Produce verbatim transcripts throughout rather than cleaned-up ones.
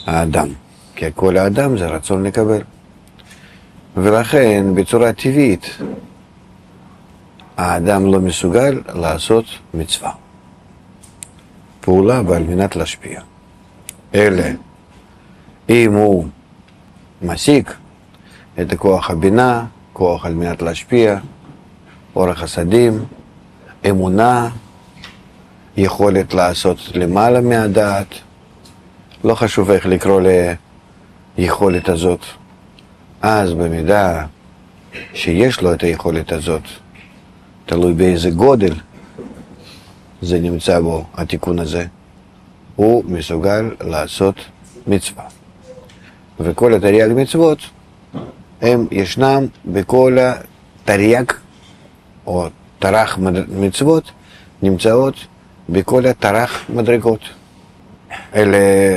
האדם, כי כל האדם זה רצון לקבל. ולכן בצורה טבעית האדם לא מסוגל לעשות מצווה, פעולה ועל מנת להשפיע. אלא אם הוא משיג את כוח הבינה, כוח על מנת להשפיע, אורח חסדים, אמונה, יכולת לעשות למעלה מהדעת, לא חשוב איך לקרוא ליכולת הזאת, אז במידה שיש לו את היכולת הזאת, תלוי באיזה גודל זה נמצא בו, התיקון הזה, הוא מסוגל לעשות מצווה. וכל התרי"ג מצוות הם ישנם בכל התרי"ג או תר"ח מצוות נמצאות בכל התר"ח מדרגות. אלה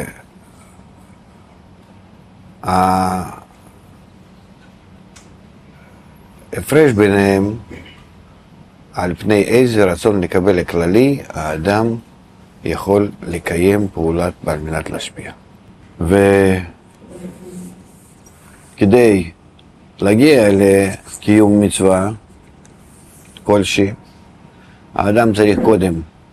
ההפרש ביניהם על פני איזה רצון לקבל הכללי האדם יכול לקיים פעולת על מנת להשפיע. וכדי להגיע לקיום מצווה כלשהי, האדם צריך קודם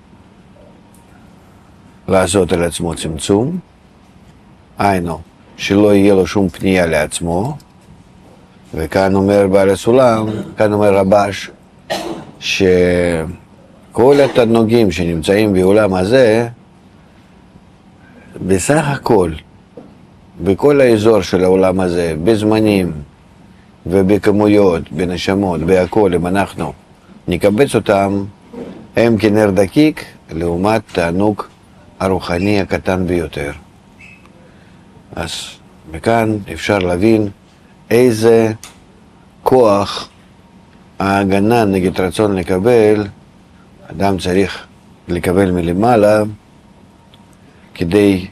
לעשות על עצמו צמצום, היינו, שלא יהיה לו שום פנייה לעצמו, וכאן אומר בעל הסולם, כאן אומר רבש, שכל התענוגים שנמצאים בעולם הזה, בסך הכל, בכל האזור של העולם הזה, בזמנים ובכמויות, בנשמות, בהכל, אם אנחנו נקבץ אותם, הם כנר דקיק לעומת תענוג הרוחני הקטן ביותר. אז מכאן אפשר להבין איזה כוח ההגנה נגד רצון לקבל אדם צריך לקבל מלמעלה כדי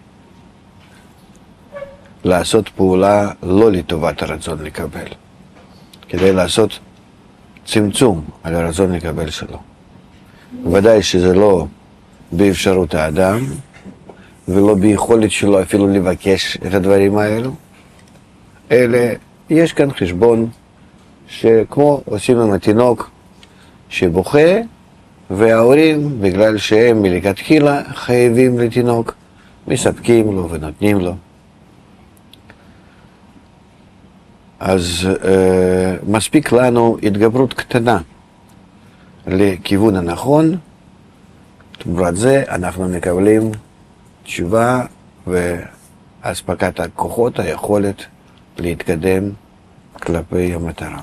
לעשות פעולה לא לטובת הרצון לקבל, כדי לעשות צמצום על הרצון לקבל שלו. ודאי שזה לא באפשרות האדם ולא ביכולת שלו אפילו לבקש את הדברים האלו, אלא יש כאן חשבון שכמו עושים עם התינוק שבוכה, וההורים בגלל שהם מלכתחילה חייבים לתינוק מספקים לו ונותנים לו. אז אה, מספיק לנו התגברות קטנה לכיוון הנכון, תמורת זה אנחנו מקבלים תשובה והספקת הכוחות, היכולת להתקדם כלפי המטרה.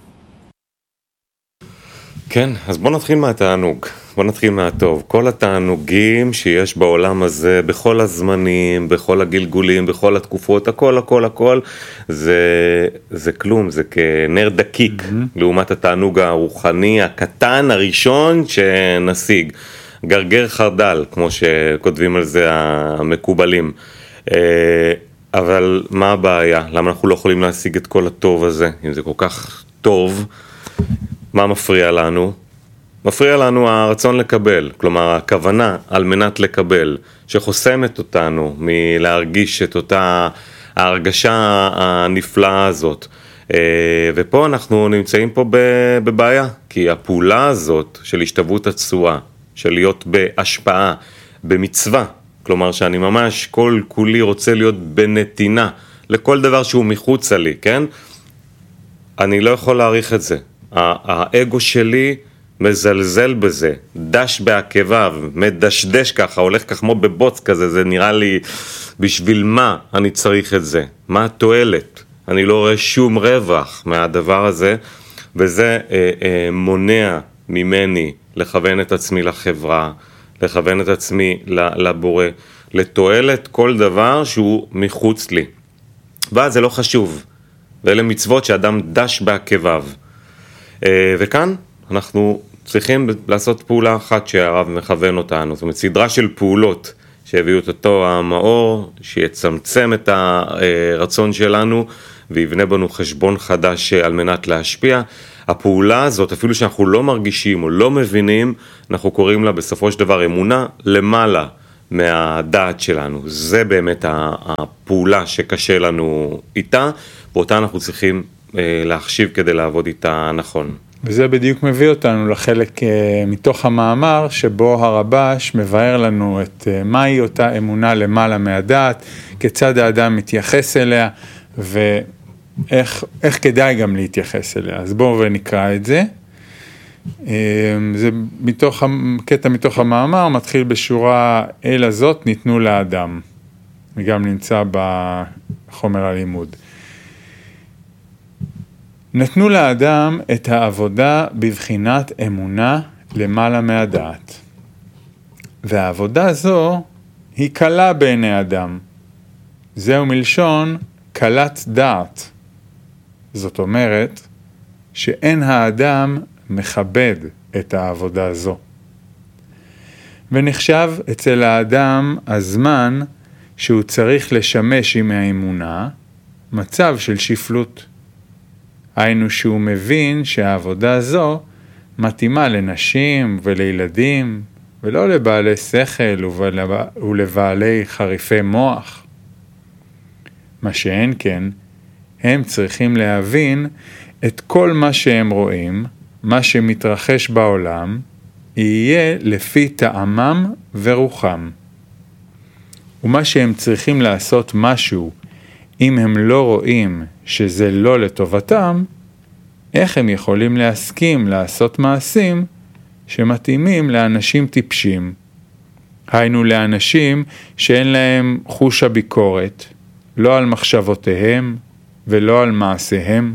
כן, אז בוא נתחיל מהתענוג, בוא נתחיל מהטוב. כל התענוגים שיש בעולם הזה, בכל הזמנים, בכל הגלגולים, בכל התקופות, הכל, הכל, הכל, זה, זה כלום, זה כנר דקיק, mm-hmm. לעומת התענוג הרוחני הקטן הראשון שנשיג. גרגר חרדל, כמו שכותבים על זה המקובלים. אבל מה הבעיה? למה אנחנו לא יכולים להשיג את כל הטוב הזה? אם זה כל כך טוב, מה מפריע לנו? מפריע לנו הרצון לקבל, כלומר הכוונה על מנת לקבל, שחוסמת אותנו מלהרגיש את אותה ההרגשה הנפלאה הזאת. ופה אנחנו נמצאים פה בבעיה, כי הפעולה הזאת של השתוות הצורה, של להיות בהשפעה, במצווה, כלומר שאני ממש כל כולי רוצה להיות בנתינה לכל דבר שהוא מחוץ לי, כן? אני לא יכול להעריך את זה. האגו שלי מזלזל בזה, דש בעקביו, מדשדש ככה, הולך כך כמו בבוץ כזה, זה נראה לי בשביל מה אני צריך את זה, מה התועלת, אני לא רואה שום רווח מהדבר הזה, וזה אה, אה, מונע ממני לכוון את עצמי לחברה, לכוון את עצמי לבורא, לתועלת כל דבר שהוא מחוץ לי, ואז זה לא חשוב, ואלה מצוות שאדם דש בעקביו. וכאן אנחנו צריכים לעשות פעולה אחת שהרב מכוון אותנו, זאת אומרת סדרה של פעולות שהביאו את אותו המאור, שיצמצם את הרצון שלנו ויבנה בנו חשבון חדש על מנת להשפיע. הפעולה הזאת, אפילו שאנחנו לא מרגישים או לא מבינים, אנחנו קוראים לה בסופו של דבר אמונה למעלה, מהדעת שלנו. זה באמת הפעולה שקשה לנו איתה, ואותה אנחנו צריכים להחשיב כדי לעבוד איתה נכון. וזה בדיוק מביא אותנו לחלק מתוך המאמר, שבו הרבש מבאר לנו את מהי אותה אמונה למעלה מהדעת, כיצד האדם מתייחס אליה, ואיך איך כדאי גם להתייחס אליה. אז בואו ונקרא את זה. זה מתוך, קטע מתוך המאמר, מתחיל בשורה, אל הזאת ניתנו לאדם. וגם נמצא בחומר הלימוד. נתנו לאדם את העבודה בבחינת אמונה למעלה מהדעת. והעבודה זו היא קלה בעיני אדם. זהו מלשון קלת דעת. זאת אומרת שאין האדם מכבד את העבודה זו. ונחשב אצל האדם הזמן שהוא צריך לשמש עם האמונה מצב של שפלות. היינו שהוא מבין שהעבודה הזו מתאימה לנשים ולילדים, ולא לבעלי שכל ולבעלי חריפי מוח. מה שאין כן, הם צריכים להבין את כל מה שהם רואים, מה שמתרחש בעולם, יהיה לפי טעמם ורוחם. ומה שהם צריכים לעשות משהו, אם הם לא רואים שזה לא לטובתם, איך הם יכולים להסכים לעשות מעשים שמתאימים לאנשים טיפשים? היינו לאנשים שאין להם חוש הביקורת, לא על מחשבותיהם ולא על מעשיהם.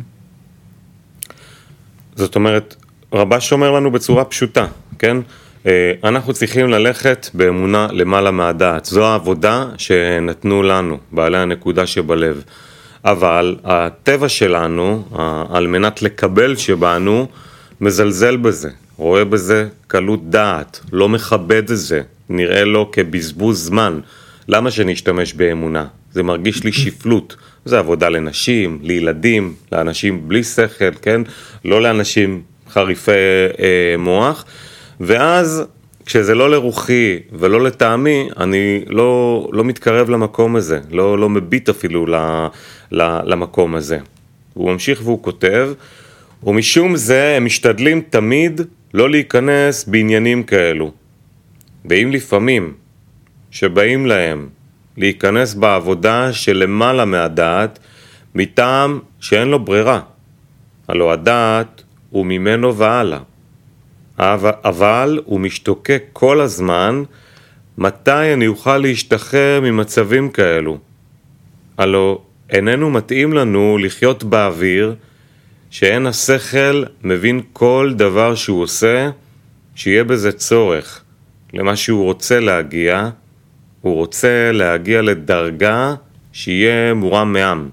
זאת אומרת, רבש אומר לנו בצורה פשוטה, כן? אנחנו צריכים ללכת באמונה למעלה מהדעת. זו העבודה שנתנו לנו, בעלי הנקודה שבלב. אבל הטבע שלנו, על מנת לקבל שבאנו, מזלזל בזה, רואה בזה קלות דעת, לא מכבד את זה, נראה לו כבזבוז זמן. למה שנשתמש באמונה? זה מרגיש לי שפלות. זה עבודה לנשים, לילדים, לאנשים בלי שכל, כן? לא לאנשים חריפי אה, מוח. ואז כשזה לא לרוחי ולא לטעמי, אני לא, לא מתקרב למקום הזה, לא, לא מביט אפילו ל, ל, למקום הזה. הוא ממשיך והוא כותב, ומשום זה הם משתדלים תמיד לא להיכנס בעניינים כאלו. ואם לפעמים שבאים להם להיכנס בעבודה שלמעלה מהדעת, מטעם שאין לו ברירה, הלא הדעת הוא ממנו והלאה. אבל הוא משתוקק כל הזמן, מתי אני אוכל להשתחרר ממצבים כאלו? הלא איננו מתאים לנו לחיות באוויר, שאין השכל מבין כל דבר שהוא עושה, שיהיה בזה צורך. למה שהוא רוצה להגיע, הוא רוצה להגיע לדרגה שיהיה מורם מעם.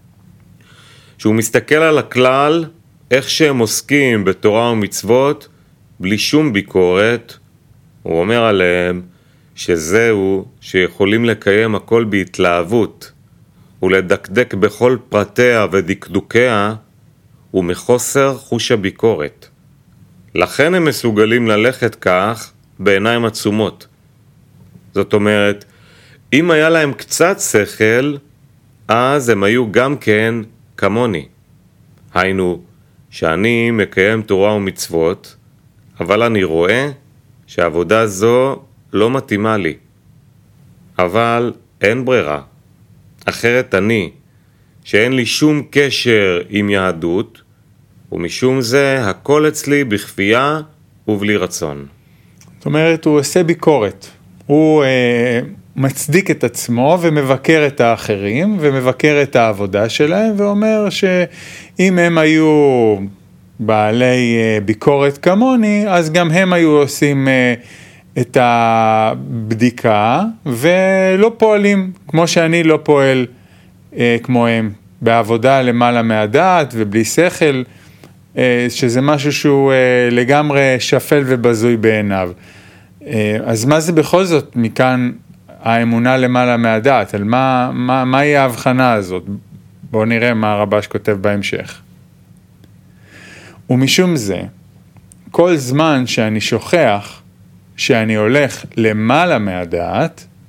שהוא מסתכל על הכלל, איך שהם עוסקים בתורה ומצוות, בלי שום ביקורת, הוא אומר עליהם שזהו שיכולים לקיים הכל בהתלהבות, ולדקדק בכל פרטיה ודקדוקיה, ומחוסר חוש הביקורת. לכן הם מסוגלים ללכת כך בעיניים עצומות. זאת אומרת, אם היה להם קצת שכל, אז הם היו גם כן כמוני. היינו, שאני מקיים תורה ומצוות, אבל אני רואה שהעבודה זו לא מתאימה לי. אבל אין ברירה. אחרת אני, שאין לי שום קשר עם יהדות, ומשום זה הכל אצלי בכפייה ובלי רצון. זאת אומרת, הוא עושה ביקורת. הוא אה, מצדיק את עצמו ומבקר את האחרים, ומבקר את העבודה שלהם, ואומר שאם הם היו בעלי אה, ביקורת כמוני, אז גם הם היו עושים אה, את הבדיקה, ולא פועלים כמו שאני לא פועל אה, כמוהם, בעבודה למעלה מהדעת ובלי שכל, אה, שזה משהו שהוא אה, לגמרי שפל ובזוי בעיניו. אז מה זה בכל זאת מכאן האמונה למעלה מהדעת? על מה, מה, מה היא ההבחנה הזאת? בואו נראה מה הרבש כותב בהמשך. ומשום זה, כל זמן שאני שוכח שאני הולך למעלה מהדעת,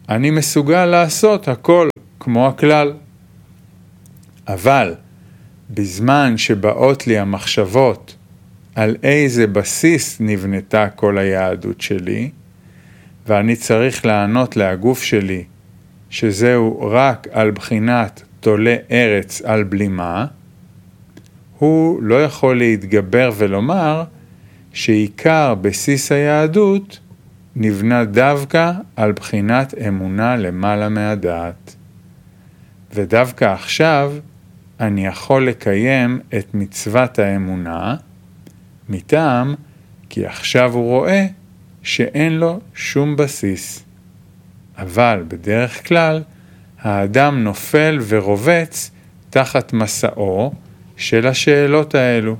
אני מסוגל לעשות הכל כמו הכלל. אבל בזמן שבאות לי המחשבות על איזה בסיס נבנתה כל היהדות שלי, ואני צריך לענות להגוף שלי שזהו רק על בחינת תולה ארץ על בלימה, הוא לא יכול להתגבר ולומר שעיקר בסיס היהדות נבנה דווקא על בחינת אמונה למעלה מהדעת. ודווקא עכשיו אני יכול לקיים את מצוות האמונה, מטעם כי עכשיו הוא רואה שאין לו שום בסיס. אבל בדרך כלל האדם נופל ורובץ תחת מסעו של השאלות האלו.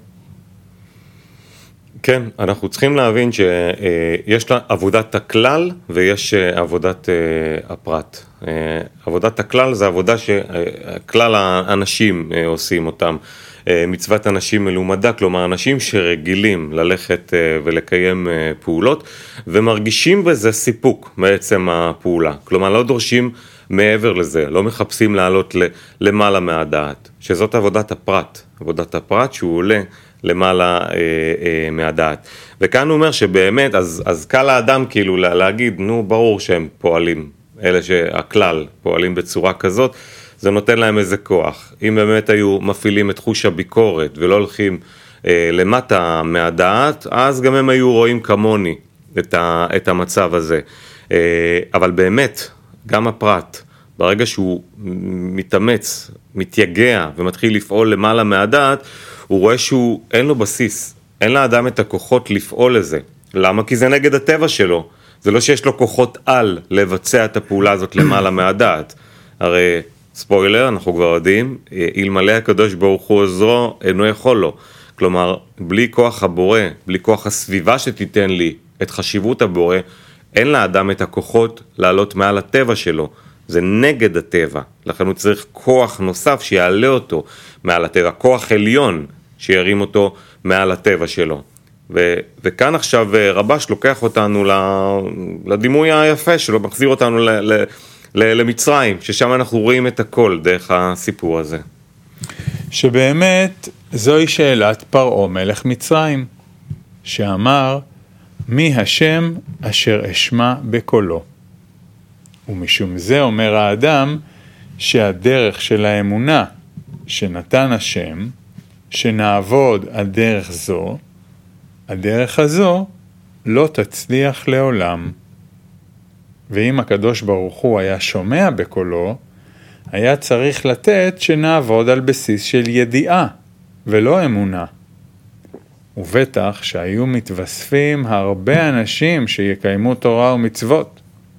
כן, אנחנו צריכים להבין שיש לה עבודת הכלל ויש עבודת הפרט. עבודת הכלל זה עבודה שכלל האנשים עושים אותם. מצוות אנשים מלומדה, כלומר אנשים שרגילים ללכת ולקיים פעולות ומרגישים בזה סיפוק בעצם הפעולה. כלומר לא דורשים מעבר לזה, לא מחפשים לעלות למעלה מהדעת, שזאת עבודת הפרט, עבודת הפרט שהוא עולה למעלה אה, אה, מהדעת. וכאן הוא אומר שבאמת, אז, אז קל האדם כאילו להגיד, נו ברור שהם פועלים, אלה שהכלל פועלים בצורה כזאת, זה נותן להם איזה כוח. אם באמת היו מפעילים את חוש הביקורת ולא הולכים אה, למטה מהדעת, אז גם הם היו רואים כמוני את, ה, את המצב הזה. אה, אבל באמת, גם הפרט, ברגע שהוא מתאמץ, מתייגע ומתחיל לפעול למעלה מהדעת, הוא רואה שהוא אין לו בסיס, אין לאדם את הכוחות לפעול לזה. למה? כי זה נגד הטבע שלו. זה לא שיש לו כוחות על לבצע את הפעולה הזאת למעלה מהדעת. הרי ספוילר, אנחנו כבר יודעים, אלמלא הקדוש ברוך הוא עזרו, אינו יכול לו. כלומר, בלי כוח הבורא, בלי כוח הסביבה שתיתן לי את חשיבות הבורא, אין לאדם את הכוחות לעלות מעל הטבע שלו. זה נגד הטבע, לכן הוא צריך כוח נוסף שיעלה אותו מעל הטבע, כוח עליון שירים אותו מעל הטבע שלו. ו- וכאן עכשיו רבש לוקח אותנו לדימוי היפה שלו, מחזיר אותנו ל- ל- ל- למצרים, ששם אנחנו רואים את הכל דרך הסיפור הזה. שבאמת זוהי שאלת פרעה מלך מצרים, שאמר, מי השם אשר אשמע בקולו. ומשום זה אומר האדם שהדרך של האמונה שנתן השם, שנעבוד על דרך זו, הדרך הזו לא תצליח לעולם. ואם הקדוש ברוך הוא היה שומע בקולו, היה צריך לתת שנעבוד על בסיס של ידיעה ולא אמונה. ובטח שהיו מתווספים הרבה אנשים שיקיימו תורה ומצוות.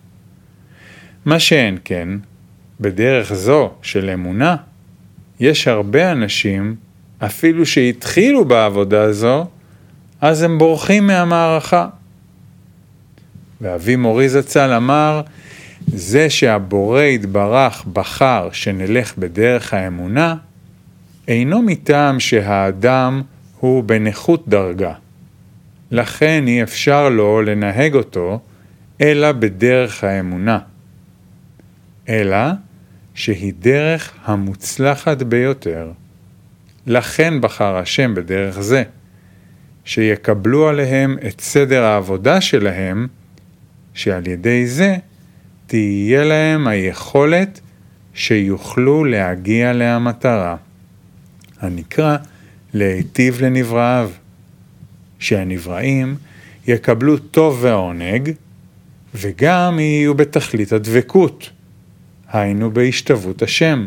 מה שאין כן, בדרך זו של אמונה, יש הרבה אנשים, אפילו שהתחילו בעבודה הזו, אז הם בורחים מהמערכה. ואבי מורי זצ"ל אמר, זה שהבורא יתברך בחר שנלך בדרך האמונה, אינו מטעם שהאדם הוא בנחות דרגה. לכן אי אפשר לו לנהג אותו, אלא בדרך האמונה. אלא שהיא דרך המוצלחת ביותר. לכן בחר השם בדרך זה, שיקבלו עליהם את סדר העבודה שלהם, שעל ידי זה תהיה להם היכולת שיוכלו להגיע להמטרה. הנקרא להיטיב לנבראיו, שהנבראים יקבלו טוב ועונג, וגם יהיו בתכלית הדבקות, היינו בהשתוות השם.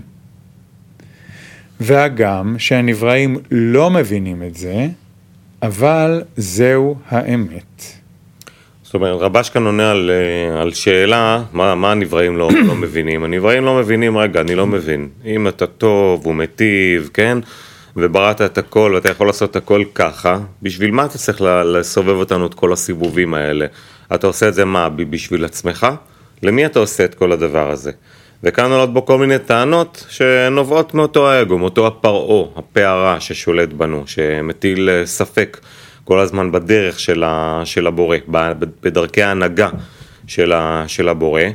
והגם שהנבראים לא מבינים את זה, אבל זהו האמת. זאת אומרת, רבש כאן עונה על, על שאלה, מה, מה הנבראים לא, לא מבינים? הנבראים לא מבינים, רגע, אני לא מבין. אם אתה טוב ומטיב, כן? ובראת את הכל, ואתה יכול לעשות את הכל ככה, בשביל מה אתה צריך לסובב אותנו את כל הסיבובים האלה? אתה עושה את זה מה? בשביל עצמך? למי אתה עושה את כל הדבר הזה? וכאן עולות בו כל מיני טענות שנובעות מאותו האגו, מאותו הפרעו, הפערה ששולט בנו, שמטיל ספק כל הזמן בדרך של, ה, של הבורא, בדרכי ההנהגה של, ה, של הבורא.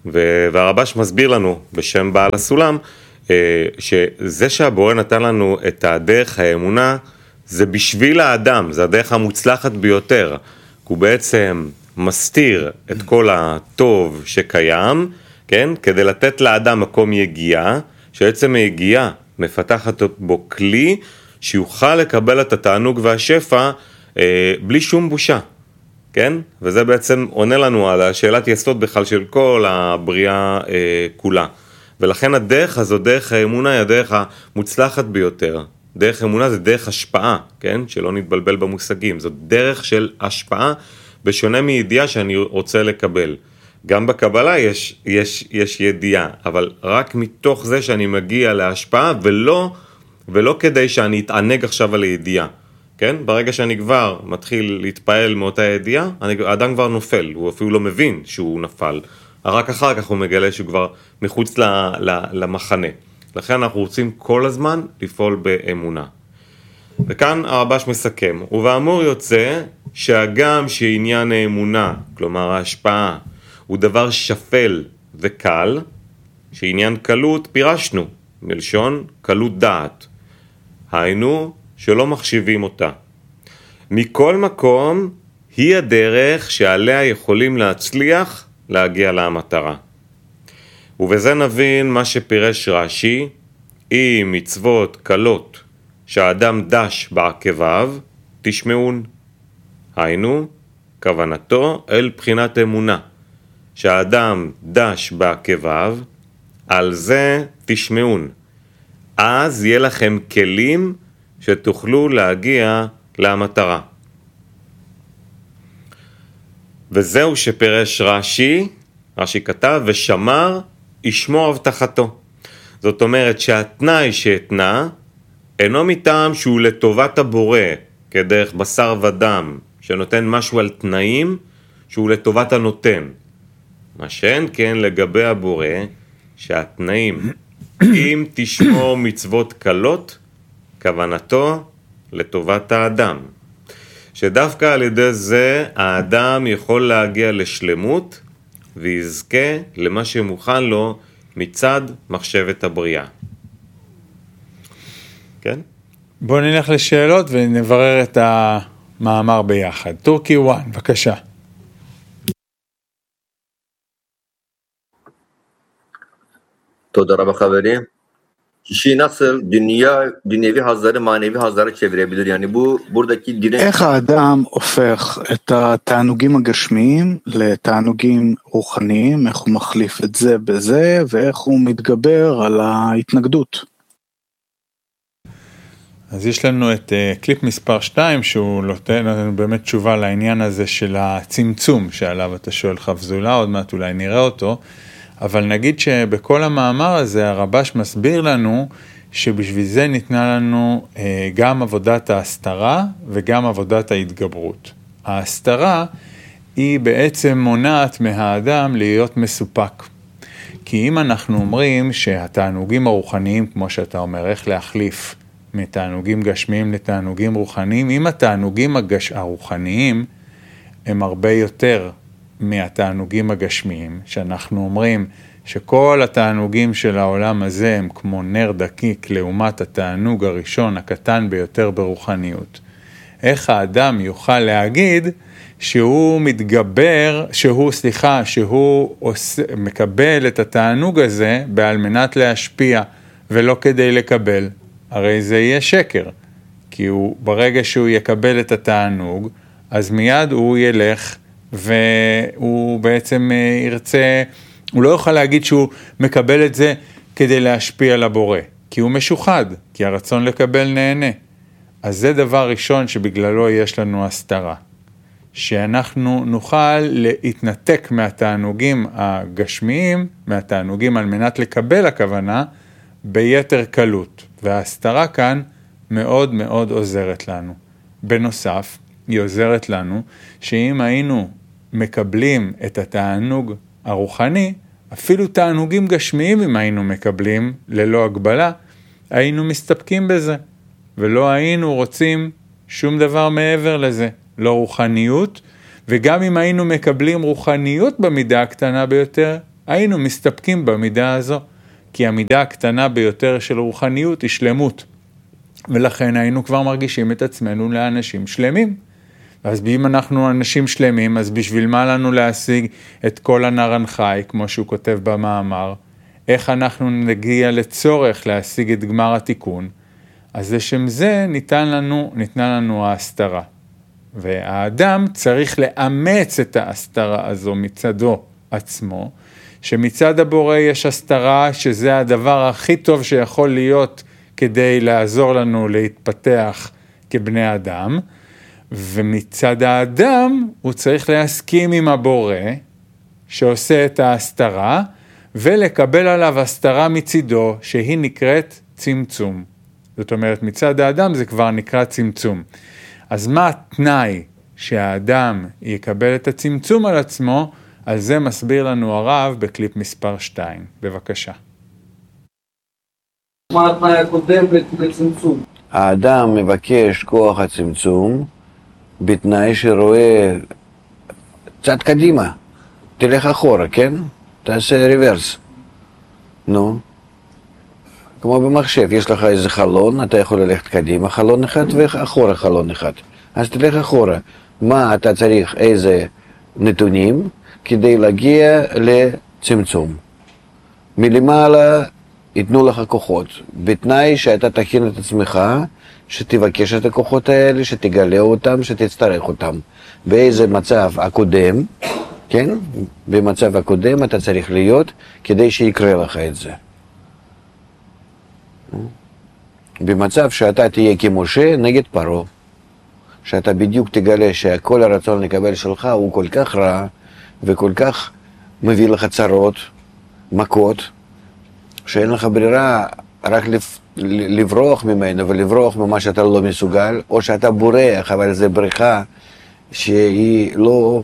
והרבש מסביר לנו בשם בעל הסולם, שזה שהבורא נתן לנו את הדרך האמונה, זה בשביל האדם, זה הדרך המוצלחת ביותר. הוא בעצם מסתיר את כל הטוב שקיים, כן? כדי לתת לאדם מקום יגיעה, שעצם היגיעה מפתחת בו כלי, שיוכל לקבל את התענוג והשפע אה, בלי שום בושה. כן? וזה בעצם עונה לנו על השאלת יסוד בכלל של כל הבריאה אה, כולה. ולכן הדרך הזו, דרך האמונה, היא הדרך המוצלחת ביותר. דרך אמונה זה דרך השפעה, כן? שלא נתבלבל במושגים. זו דרך של השפעה בשונה מידיעה שאני רוצה לקבל. גם בקבלה יש, יש, יש ידיעה, אבל רק מתוך זה שאני מגיע להשפעה, ולא, ולא כדי שאני אתענג עכשיו על הידיעה. כן? ברגע שאני כבר מתחיל להתפעל מאותה ידיעה, האדם כבר נופל, הוא אפילו לא מבין שהוא נפל. רק אחר כך הוא מגלה שהוא כבר מחוץ למחנה. לכן אנחנו רוצים כל הזמן לפעול באמונה. וכאן הרבש מסכם, ובאמור יוצא שהגם שעניין האמונה, כלומר ההשפעה, הוא דבר שפל וקל, שעניין קלות פירשנו, מלשון קלות דעת. היינו שלא מחשיבים אותה. מכל מקום היא הדרך שעליה יכולים להצליח להגיע למטרה. ובזה נבין מה שפירש רש"י, אם מצוות קלות שהאדם דש בעקביו, תשמעון. היינו, כוונתו אל בחינת אמונה, שהאדם דש בעקביו, על זה תשמעון. אז יהיה לכם כלים שתוכלו להגיע למטרה. וזהו שפירש רש"י, רש"י כתב, ושמר ישמור הבטחתו. זאת אומרת שהתנאי שהתנה אינו מטעם שהוא לטובת הבורא, כדרך בשר ודם, שנותן משהו על תנאים שהוא לטובת הנותן. מה שאין כן לגבי הבורא, שהתנאים, אם תשמור מצוות קלות, כוונתו לטובת האדם. שדווקא על ידי זה האדם יכול להגיע לשלמות ויזכה למה שמוכן לו מצד מחשבת הבריאה. כן? בואו נלך לשאלות ונברר את המאמר ביחד. טורקי וואן, בבקשה. תודה רבה חברים. Kişi nasıl dünya, dünyevi hazları manevi hazlara çevirebilir? Yani bu buradaki direnç... איך האדם הופך את התענוגים הגשמיים לתענוגים רוחניים, איך הוא מחליף את זה בזה, ואיך הוא מתגבר על ההתנגדות. אז יש לנו את uh, קליפ מספר שתיים, שהוא נותן לנו באמת תשובה לעניין הזה של הצמצום, שעליו אתה שואל חבזולה, עוד מעט אולי נראה אותו, אבל נגיד שבכל המאמר הזה הרבש מסביר לנו שבשביל זה ניתנה לנו אה, גם עבודת ההסתרה וגם עבודת ההתגברות. ההסתרה היא בעצם מונעת מהאדם להיות מסופק. כי אם אנחנו אומרים שהתענוגים הרוחניים, כמו שאתה אומר, איך להחליף מתענוגים גשמיים לתענוגים רוחניים, אם התענוגים הגש... הרוחניים הם הרבה יותר מהתענוגים הגשמיים, שאנחנו אומרים שכל התענוגים של העולם הזה הם כמו נר דקיק לעומת התענוג הראשון הקטן ביותר ברוחניות. איך האדם יוכל להגיד שהוא מתגבר, שהוא, סליחה, שהוא עושה, מקבל את התענוג הזה בעל מנת להשפיע ולא כדי לקבל? הרי זה יהיה שקר, כי הוא, ברגע שהוא יקבל את התענוג, אז מיד הוא ילך והוא בעצם ירצה, הוא לא יוכל להגיד שהוא מקבל את זה כדי להשפיע על הבורא, כי הוא משוחד, כי הרצון לקבל נהנה. אז זה דבר ראשון שבגללו יש לנו הסתרה, שאנחנו נוכל להתנתק מהתענוגים הגשמיים, מהתענוגים על מנת לקבל הכוונה, ביתר קלות. וההסתרה כאן מאוד מאוד עוזרת לנו. בנוסף, היא עוזרת לנו שאם היינו מקבלים את התענוג הרוחני, אפילו תענוגים גשמיים אם היינו מקבלים ללא הגבלה, היינו מסתפקים בזה, ולא היינו רוצים שום דבר מעבר לזה, לא רוחניות, וגם אם היינו מקבלים רוחניות במידה הקטנה ביותר, היינו מסתפקים במידה הזו, כי המידה הקטנה ביותר של רוחניות היא שלמות, ולכן היינו כבר מרגישים את עצמנו לאנשים שלמים. אז אם אנחנו אנשים שלמים, אז בשביל מה לנו להשיג את כל הנרן חי, כמו שהוא כותב במאמר? איך אנחנו נגיע לצורך להשיג את גמר התיקון? אז לשם זה ניתן לנו, ניתנה לנו ההסתרה. והאדם צריך לאמץ את ההסתרה הזו מצדו עצמו, שמצד הבורא יש הסתרה, שזה הדבר הכי טוב שיכול להיות כדי לעזור לנו להתפתח כבני אדם, ומצד האדם הוא צריך להסכים עם הבורא שעושה את ההסתרה, ולקבל עליו הסתרה מצידו שהיא נקראת צמצום. זאת אומרת, מצד האדם זה כבר נקרא צמצום. אז מה התנאי שהאדם יקבל את הצמצום על עצמו? על זה מסביר לנו הרב בקליפ מספר שתיים. בבקשה. מה התנאי הקודם לצמצום? האדם מבקש כוח הצמצום בתנאי שרואה צד קדימה. תלך אחורה, כן? תעשה ריברס. נו. כמו במחשב, יש לך איזה חלון, אתה יכול ללכת קדימה חלון אחד ואחורה חלון אחד. אז תלך אחורה. מה אתה צריך, איזה נתונים, כדי להגיע לצמצום. מלמעלה ייתנו לך כוחות, בתנאי שאתה תכין את עצמך, שתבקש את הכוחות האלה, שתגלה אותם, שתצטרך אותם. באיזה מצב הקודם, כן? במצב הקודם אתה צריך להיות, כדי שיקרה לך את זה. במצב שאתה תהיה כמשה נגד פרעה, שאתה בדיוק תגלה שכל הרצון לקבל שלך הוא כל כך רע, וכל כך מביא לך צרות, מכות, שאין לך ברירה רק לברוח ממנו ולברוח ממה שאתה לא מסוגל, או שאתה בורח, אבל זה בריחה שהיא לא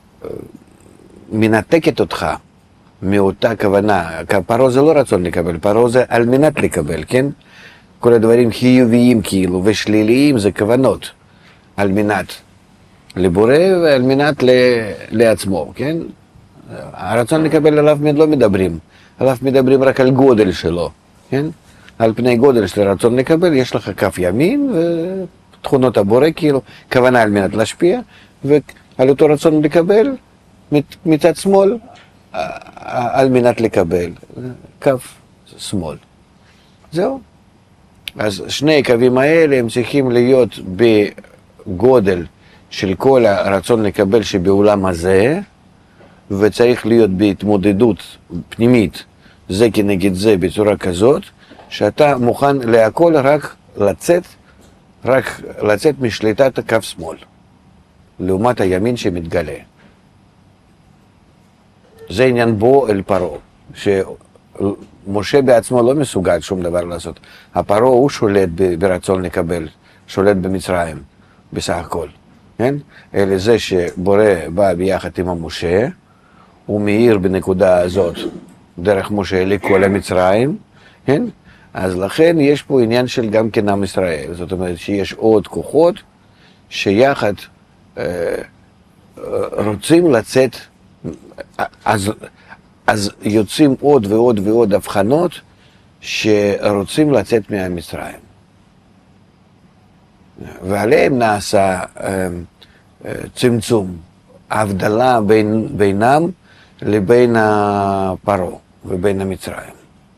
מנתקת אותך מאותה כוונה. פרעה זה לא רצון לקבל, פרעה זה על מנת לקבל, כן? כל הדברים חיוביים כאילו ושליליים זה כוונות, על מנת לבורא ועל מנת ל... לעצמו, כן? הרצון לקבל עליו לא מדברים, עליו מדברים רק על גודל שלו, כן? על פני גודל של הרצון לקבל, יש לך כף ימין ותכונות הבורא, כאילו, כוונה על מנת להשפיע, ועל אותו רצון לקבל, מצד שמאל, על מנת לקבל, כף שמאל. זהו. אז שני הקווים האלה הם צריכים להיות בגודל של כל הרצון לקבל שבעולם הזה, וצריך להיות בהתמודדות פנימית, זה כנגד זה בצורה כזאת, שאתה מוכן להכל רק לצאת, רק לצאת משליטת הקו שמאל, לעומת הימין שמתגלה. זה עניין בו אל פרעה, שמשה בעצמו לא מסוגל שום דבר לעשות. הפרעה הוא שולט ברצון לקבל, שולט במצרים, בסך הכל. כן? אלא זה שבורא בא ביחד עם המשה, הוא מאיר בנקודה הזאת, דרך משה לכל המצרים, כן? אז לכן יש פה עניין של גם כן עם ישראל, זאת אומרת שיש עוד כוחות שיחד אה, רוצים לצאת, אז, אז יוצאים עוד ועוד ועוד הבחנות שרוצים לצאת מהמצרים. ועליהם נעשה אה, אה, צמצום, ההבדלה בין, בינם לבין הפרעה ובין המצרים.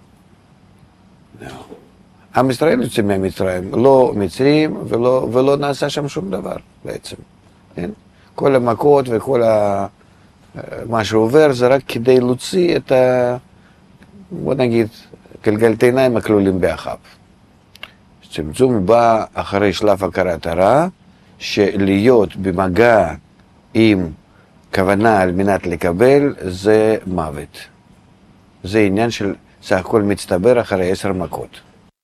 עם ישראל יוצא מהמצרים, לא מצרים ולא, ולא נעשה שם שום דבר בעצם. כן? כל המכות וכל ה... מה שעובר זה רק כדי להוציא את ה... בוא נגיד, גלגלתיים הכלולים באחיו. צמצום בא אחרי שלב הכרת הרע, שלהיות במגע עם כוונה על מנת לקבל זה מוות. זה עניין של סך הכל מצטבר אחרי עשר מכות.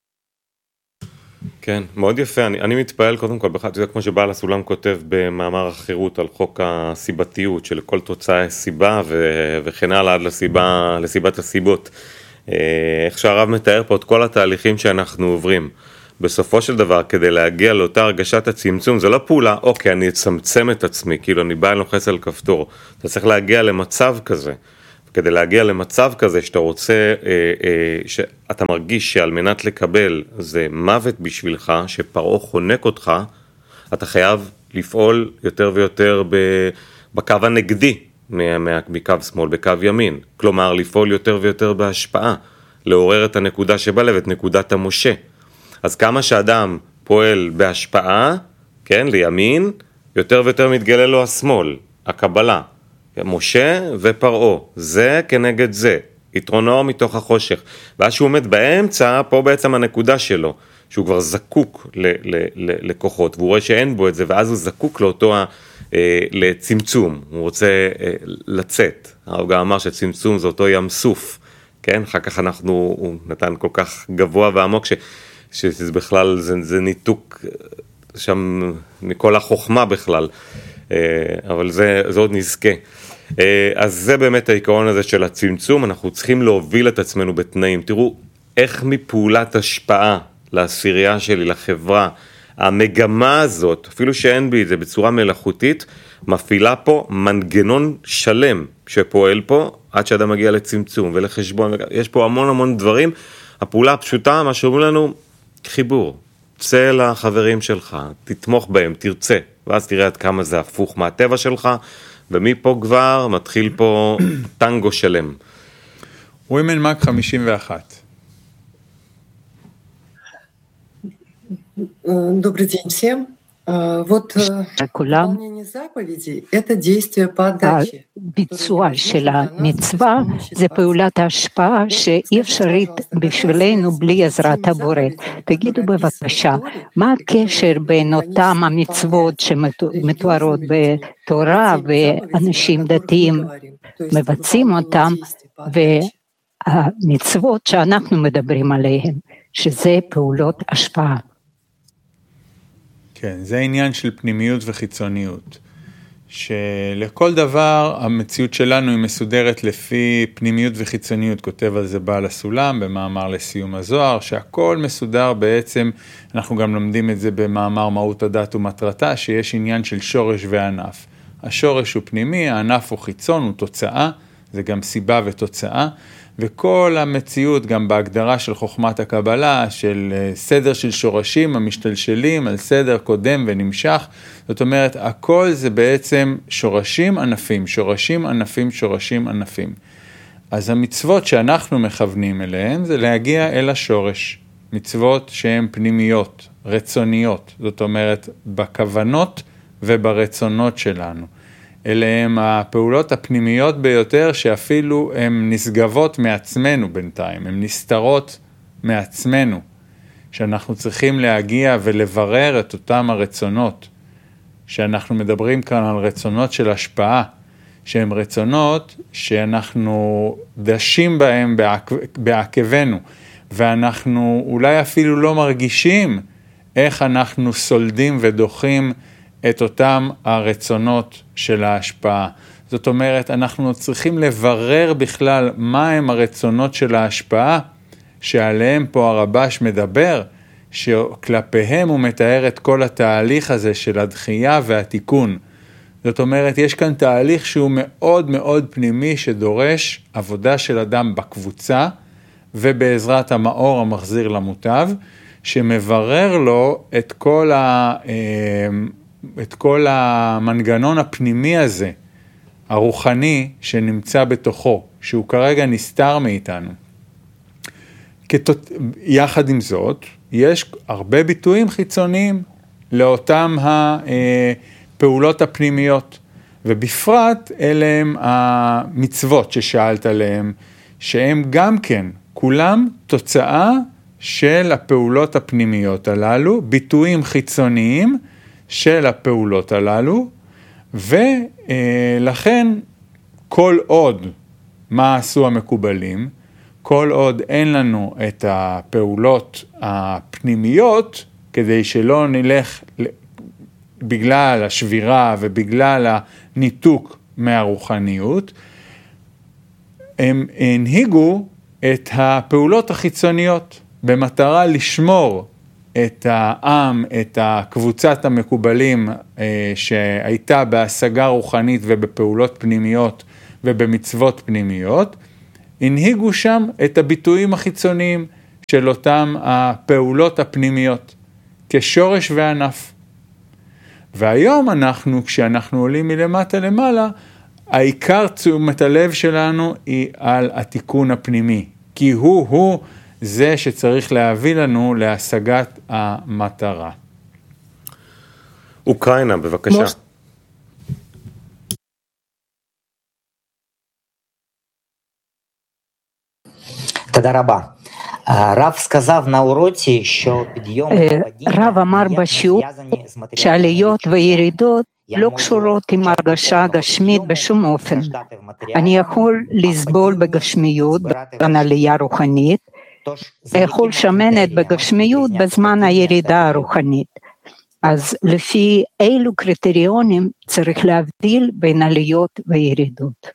כן, מאוד יפה. אני, אני מתפעל קודם כל, בכלל, זה כמו שבעל הסולם כותב במאמר החירות על חוק הסיבתיות, של כל תוצאה סיבה ו, וכן הלאה עד לסיבה, לסיבת הסיבות. איך שהרב מתאר פה את כל התהליכים שאנחנו עוברים. בסופו של דבר, כדי להגיע לאותה הרגשת הצמצום, זה לא פעולה, אוקיי, אני אצמצם את עצמי, כאילו אני בא לוחץ על כפתור. אתה צריך להגיע למצב כזה. כדי להגיע למצב כזה שאתה רוצה, אה, אה, שאתה מרגיש שעל מנת לקבל זה מוות בשבילך, שפרעה חונק אותך, אתה חייב לפעול יותר ויותר בקו הנגדי מקו שמאל, בקו ימין. כלומר, לפעול יותר ויותר בהשפעה, לעורר את הנקודה שבלב, את נקודת המשה. אז כמה שאדם פועל בהשפעה, כן, לימין, יותר ויותר מתגלה לו השמאל, הקבלה. משה ופרעה, זה כנגד זה, יתרונו מתוך החושך. ואז שהוא עומד באמצע, פה בעצם הנקודה שלו, שהוא כבר זקוק ל- ל- ל- לכוחות, והוא רואה שאין בו את זה, ואז הוא זקוק לאותו, אה, לצמצום, הוא רוצה אה, לצאת. הרב גם אמר שצמצום זה אותו ים סוף, כן? אחר כך אנחנו, הוא נתן כל כך גבוה ועמוק, ש, שזה בכלל, זה, זה ניתוק שם מכל החוכמה בכלל, אה, אבל זה, זה עוד נזכה. אה, אז זה באמת העיקרון הזה של הצמצום, אנחנו צריכים להוביל את עצמנו בתנאים. תראו איך מפעולת השפעה לעשירייה שלי, לחברה, המגמה הזאת, אפילו שאין בי את זה בצורה מלאכותית, מפעילה פה מנגנון שלם שפועל פה, עד שאדם מגיע לצמצום ולחשבון, יש פה המון המון דברים. הפעולה הפשוטה, מה שאומרים לנו, חיבור, צא לחברים שלך, תתמוך בהם, תרצה, ואז תראה עד כמה זה הפוך מהטבע שלך, ומפה כבר מתחיל פה טנגו שלם. ווימן מק חמישים ואחת. Добрый день всем. Вот выполнение заповедей – это действие по отдаче. הביצוע של המצווה זה פעולת ההשפעה שאי אפשרית בשבילנו בלי עזרת הבורא. תגידו בבקשה, מה הקשר בין אותם המצוות שמתוארות בתורה ואנשים דתיים מבצעים אותם והמצוות שאנחנו מדברים עליהן, שזה פעולות השפעה? כן, זה עניין של פנימיות וחיצוניות, שלכל דבר המציאות שלנו היא מסודרת לפי פנימיות וחיצוניות, כותב על זה בעל הסולם במאמר לסיום הזוהר, שהכל מסודר בעצם, אנחנו גם לומדים את זה במאמר מהות הדת ומטרתה, שיש עניין של שורש וענף. השורש הוא פנימי, הענף הוא חיצון, הוא תוצאה, זה גם סיבה ותוצאה, וכל המציאות גם בהגדרה של חוכמת הקבלה, של סדר של שורשים המשתלשלים על סדר קודם ונמשך, זאת אומרת, הכל זה בעצם שורשים ענפים, שורשים ענפים, שורשים ענפים. אז המצוות שאנחנו מכוונים אליהן זה להגיע אל השורש, מצוות שהן פנימיות, רצוניות, זאת אומרת, בכוונות וברצונות שלנו. אלה הם הפעולות הפנימיות ביותר שאפילו הן נסגבות מעצמנו בינתיים, הן נסתרות מעצמנו, שאנחנו צריכים להגיע ולברר את אותם הרצונות, שאנחנו מדברים כאן על רצונות של השפעה, שהם רצונות שאנחנו דשים בהם בעקבנו, ואנחנו אולי אפילו לא מרגישים איך אנחנו סולדים ודוחים את אותם הרצונות של ההשפעה. זאת אומרת, אנחנו צריכים לברר בכלל מה הם הרצונות של ההשפעה, שעליהם פה הרבש מדבר, שכלפיהם הוא מתאר את כל התהליך הזה של הדחייה והתיקון. זאת אומרת, יש כאן תהליך שהוא מאוד מאוד פנימי, שדורש עבודה של אדם בקבוצה, ובעזרת המאור המחזיר למוטב, שמברר לו את כל ה... את כל המנגנון הפנימי הזה, הרוחני, שנמצא בתוכו, שהוא כרגע נסתר מאיתנו. כתות... יחד עם זאת, יש הרבה ביטויים חיצוניים לאותם הפעולות הפנימיות, ובפרט אלה הם המצוות ששאלת עליהם, שהם גם כן, כולם תוצאה של הפעולות הפנימיות הללו, ביטויים חיצוניים, של הפעולות הללו, ולכן כל עוד מה עשו המקובלים, כל עוד אין לנו את הפעולות הפנימיות, כדי שלא נלך בגלל השבירה ובגלל הניתוק מהרוחניות, הם הנהיגו את הפעולות החיצוניות, במטרה לשמור את העם, את הקבוצת המקובלים שהייתה בהשגה רוחנית ובפעולות פנימיות ובמצוות פנימיות, הנהיגו שם את הביטויים החיצוניים של אותם הפעולות הפנימיות, כשורש וענף. והיום אנחנו, כשאנחנו עולים מלמטה למעלה, העיקר תשומת הלב שלנו היא על התיקון הפנימי, כי הוא הוא זה שצריך להביא לנו להשגת המטרה. אוקראינה, בבקשה. תודה רבה. הרב сказав на уроці, що підйом רב אמר בשיעור שעליות וירידות לא קשורות עם הרגשה גשמית בשום אופן. אני יכול לסבול בגשמיות בזמן עלייה רוחנית, לאכול שמנת בגשמיות בזמן הירידה הרוחנית. אז לפי אילו קריטריונים צריך להבדיל בין עליות וירידות.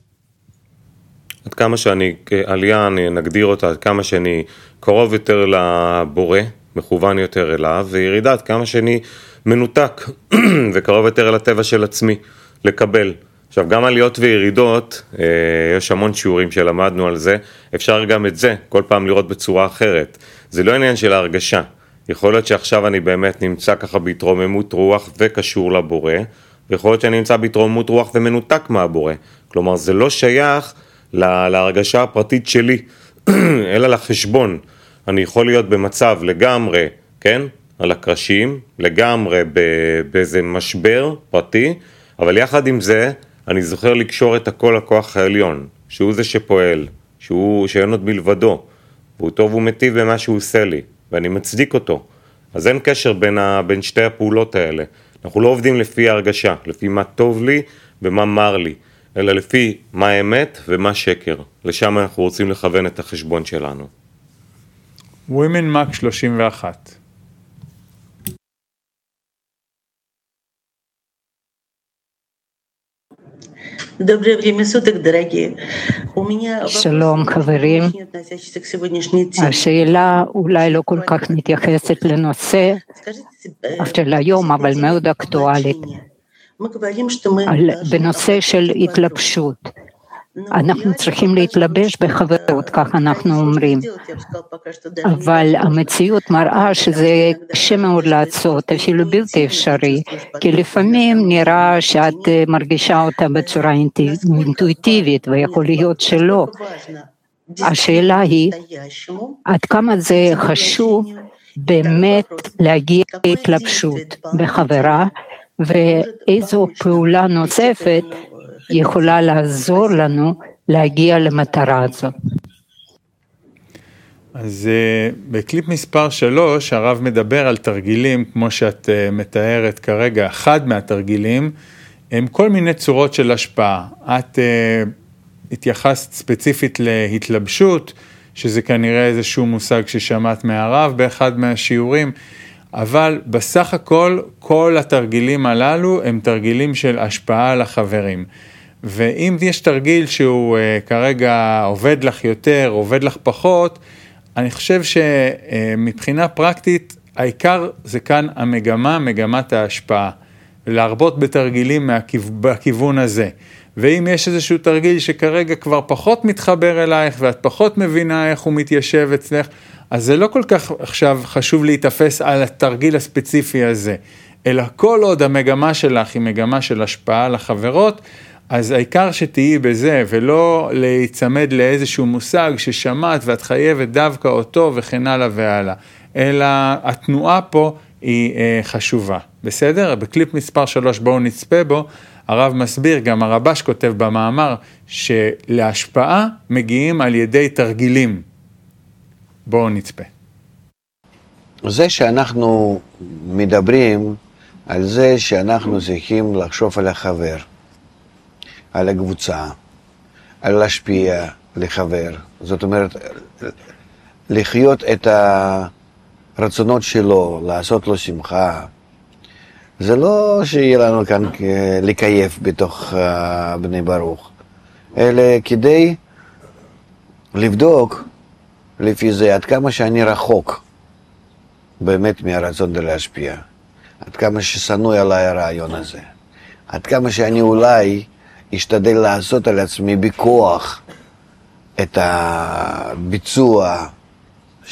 עד כמה שאני, עלייה, אני נגדיר אותה, עד כמה שאני קרוב יותר לבורא, מכוון יותר אליו, וירידה עד כמה שאני מנותק וקרוב יותר אל הטבע של עצמי, לקבל. עכשיו, גם עליות וירידות, יש המון שיעורים שלמדנו על זה, אפשר גם את זה כל פעם לראות בצורה אחרת. זה לא עניין של ההרגשה. יכול להיות שעכשיו אני באמת נמצא ככה בהתרוממות רוח וקשור לבורא, ויכול להיות שאני נמצא בהתרוממות רוח ומנותק מהבורא. כלומר, זה לא שייך להרגשה הפרטית שלי, אלא לחשבון. אני יכול להיות במצב לגמרי, כן? על הקרשים, לגמרי באיזה משבר פרטי, אבל יחד עם זה, אני זוכר לקשור את הכל לכוח העליון, שהוא זה שפועל, שהוא שאין עוד מלבדו, והוא טוב ומטיב במה שהוא עושה לי, ואני מצדיק אותו. אז אין קשר בין, ה, בין שתי הפעולות האלה. אנחנו לא עובדים לפי הרגשה, לפי מה טוב לי ומה מר לי, אלא לפי מה האמת ומה שקר. לשם אנחנו רוצים לכוון את החשבון שלנו. Women Mac שלושים ואחת. שלום חברים, השאלה אולי לא כל כך מתייחסת לנושא של היום, אבל מאוד אקטואלית, בנושא של התלבשות. אנחנו צריכים להתלבש בחברות, כך אנחנו אומרים, אבל המציאות מראה שזה קשה מאוד לעשות, אפילו בלתי אפשרי, כי לפעמים נראה שאת מרגישה אותה בצורה אינטואיטיבית, ויכול להיות שלא. השאלה היא, עד כמה זה חשוב באמת להגיע להתלבשות בחברה, ואיזו פעולה נוספת יכולה לעזור לנו להגיע למטרה הזאת. אז בקליפ מספר שלוש, הרב מדבר על תרגילים, כמו שאת מתארת כרגע, אחד מהתרגילים, הם כל מיני צורות של השפעה. את התייחסת ספציפית להתלבשות, שזה כנראה איזשהו מושג ששמעת מהרב באחד מהשיעורים, אבל בסך הכל, כל התרגילים הללו הם תרגילים של השפעה על החברים. ואם יש תרגיל שהוא uh, כרגע עובד לך יותר, עובד לך פחות, אני חושב שמבחינה פרקטית, העיקר זה כאן המגמה, מגמת ההשפעה. להרבות בתרגילים מהכיו... בכיוון הזה. ואם יש איזשהו תרגיל שכרגע כבר פחות מתחבר אלייך, ואת פחות מבינה איך הוא מתיישב אצלך, אז זה לא כל כך עכשיו חשוב להתאפס על התרגיל הספציפי הזה, אלא כל עוד המגמה שלך היא מגמה של השפעה על החברות, אז העיקר שתהיי בזה, ולא להיצמד לאיזשהו מושג ששמעת ואת חייבת דווקא אותו וכן הלאה והלאה, אלא התנועה פה היא אה, חשובה. בסדר? בקליפ מספר שלוש בואו נצפה בו, הרב מסביר, גם הרבש כותב במאמר, שלהשפעה מגיעים על ידי תרגילים. בואו נצפה. זה שאנחנו מדברים על זה שאנחנו צריכים לחשוב על החבר, על הקבוצה, על להשפיע לחבר. זאת אומרת, לחיות את הרצונות שלו, לעשות לו שמחה. זה לא שיהיה לנו כאן לקייף בתוך בני ברוך, אלא כדי לבדוק לפי זה עד כמה שאני רחוק באמת מהרצון להשפיע, עד כמה ששנוי עליי הרעיון הזה, עד כמה שאני אולי אשתדל לעשות על עצמי בכוח את הביצוע